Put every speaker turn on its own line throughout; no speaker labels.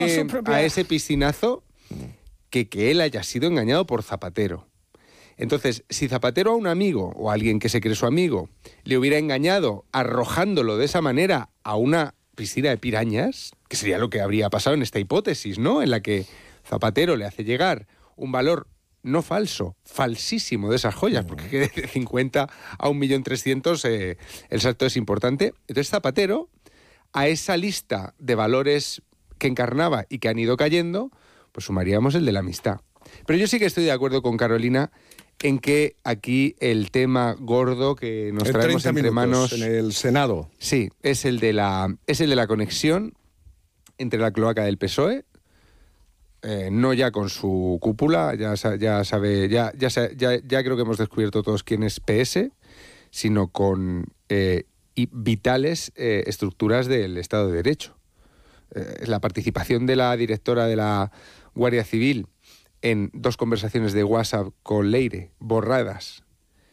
a ese piscinazo que él haya sido engañado por Zapatero. Entonces, si Zapatero a un amigo o a alguien que se cree su amigo le hubiera engañado arrojándolo de esa manera a una piscina de pirañas, que sería lo que habría pasado en esta hipótesis, ¿no? En la que Zapatero le hace llegar un valor no falso, falsísimo de esas joyas, porque de 50 a 1.300.000 el salto es importante. Entonces Zapatero, a esa lista de valores que encarnaba y que han ido cayendo, pues sumaríamos el de la amistad. Pero yo sí que estoy de acuerdo con Carolina en que aquí el tema gordo que nos traemos entre manos
en el Senado.
Sí, es el de la conexión entre la cloaca del PSOE, no ya con su cúpula, ya creo que hemos descubierto todos quién es PS, sino con vitales estructuras del Estado de Derecho. La participación de la directora de la Guardia Civil en 2 conversaciones de WhatsApp con Leire, borradas,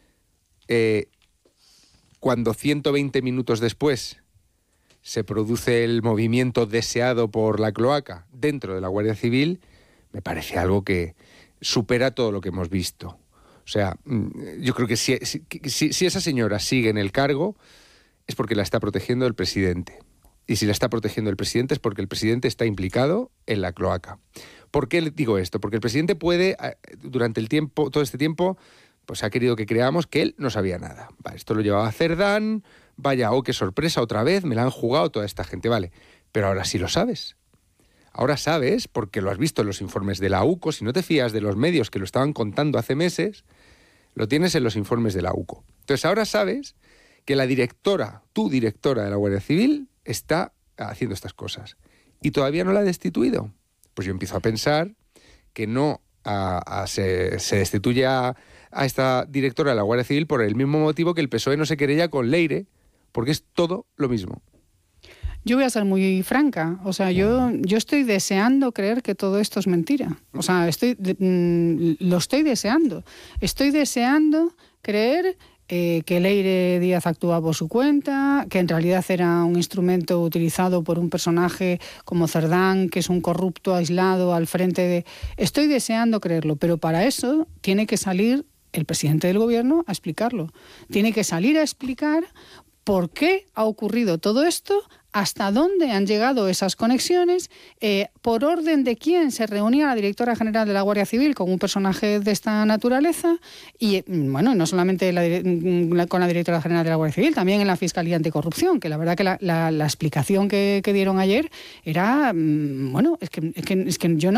cuando 120 minutos después se produce el movimiento deseado por la cloaca dentro de la Guardia Civil, me parece algo que supera todo lo que hemos visto. O sea, yo creo que si esa señora sigue en el cargo es porque la está protegiendo el presidente. Y si la está protegiendo el presidente es porque el presidente está implicado en la cloaca. ¿Por qué le digo esto? Porque el presidente puede, durante todo este tiempo, pues ha querido que creamos que él no sabía nada. Vale, esto lo llevaba Cerdán, vaya, qué sorpresa, otra vez, me la han jugado toda esta gente, vale. Pero ahora sí lo sabes. Ahora sabes, porque lo has visto en los informes de la UCO, si no te fías de los medios que lo estaban contando hace meses, lo tienes en los informes de la UCO. Entonces ahora sabes que tu directora de la Guardia Civil, está haciendo estas cosas. ¿Y todavía no la ha destituido? Pues yo empiezo a pensar que no se destituye a esta directora de la Guardia Civil por el mismo motivo que el PSOE no se querella con Leire, porque es todo lo mismo.
Yo voy a ser muy franca. O sea, yo estoy deseando creer que todo esto es mentira. O sea, lo estoy deseando. Estoy deseando creer que Leire Díaz actúa por su cuenta, que en realidad era un instrumento utilizado por un personaje como Cerdán, que es un corrupto aislado al frente de... Estoy deseando creerlo, pero para eso tiene que salir el presidente del gobierno a explicarlo. Tiene que salir a explicar por qué ha ocurrido todo esto, hasta dónde han llegado esas conexiones, por orden de quién se reunía la directora general de la Guardia Civil con un personaje de esta naturaleza, y bueno, no solamente con la directora general de la Guardia Civil, también en la Fiscalía Anticorrupción, que la verdad que la explicación que dieron ayer era, bueno, es que yo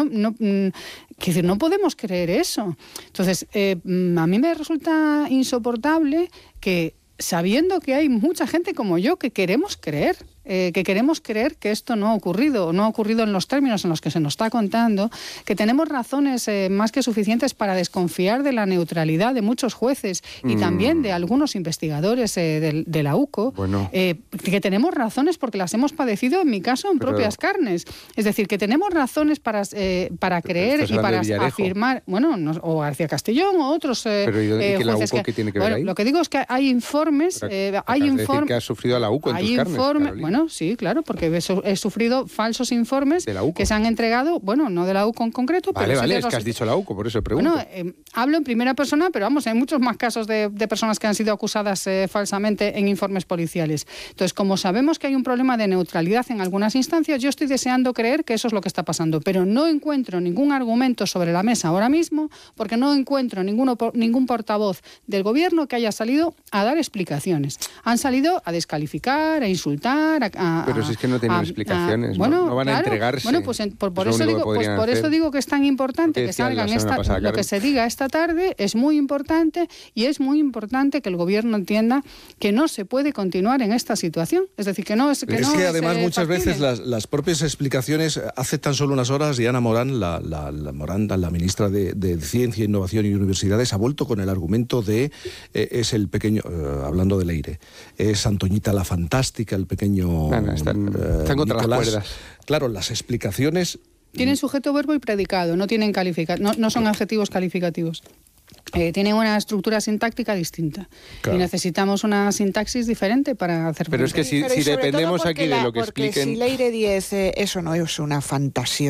no podemos creer eso. Entonces, a mí me resulta insoportable que, sabiendo que hay mucha gente como yo que queremos creer que esto no ha ocurrido en los términos en los que se nos está contando, que tenemos razones más que suficientes para desconfiar de la neutralidad de muchos jueces y también de algunos investigadores de la UCO, que tenemos razones porque las hemos padecido, en mi caso, en propias carnes. Es decir, que tenemos razones para creer y para afirmar, o García Castellón o otros
pero ¿y la UCO qué tiene que ver ahí?
Lo que digo es que hay informes... hay informes
que has sufrido a la UCO en tus carnes, Carolina.
Bueno, sí, claro, porque he sufrido falsos informes que se han entregado, no de la UCO en concreto,
pero sí es que has dicho la UCO, por eso pregunto.
Hablo en primera persona, pero vamos, hay muchos más casos de personas que han sido acusadas falsamente en informes policiales. Entonces, como sabemos que hay un problema de neutralidad en algunas instancias, yo estoy deseando creer que eso es lo que está pasando, pero no encuentro ningún argumento sobre la mesa ahora mismo, porque no encuentro ningún portavoz del gobierno que haya salido a dar explicaciones. Han salido a descalificar, a insultar,
pero si es que no tienen explicaciones, no van a entregarse.
Bueno, pues por eso digo que es tan importante que salgan lo que se diga esta tarde, es muy importante, y es muy importante que el gobierno entienda que no se puede continuar en esta situación. Es decir, que no es que
además muchas veces las propias explicaciones, hace tan solo unas horas, Diana Morán, la ministra de Ciencia, Innovación y Universidades, ha vuelto con el argumento de es el pequeño, hablando de Leire, es Antoñita la Fantástica, el pequeño
están contra las cuerdas.
Claro, las explicaciones...
Tienen sujeto, verbo y predicado, no tienen no son adjetivos calificativos. tienen una estructura sintáctica distinta. Claro. Y necesitamos una sintaxis diferente para hacer...
Pero es que si dependemos aquí de lo que expliquen...
Si Leire 10, eso no es una fantasía